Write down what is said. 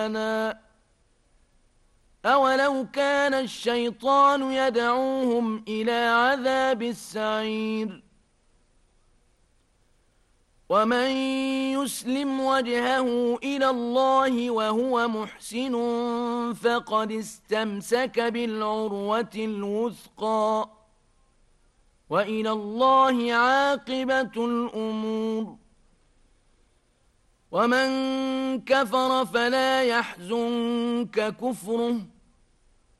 أولو كان الشيطان يدعوهم إلى عذاب السعير ومن يسلم وجهه إلى الله وهو محسن فقد استمسك بالعروة الوثقى وإلى الله عاقبة الأمور ومن كفر فلا يحزنك كفره